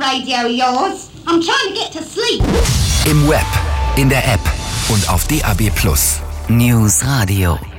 radio of yours. I'm trying to get to sleep. Im Web, in der App und auf DAB+. News Radio.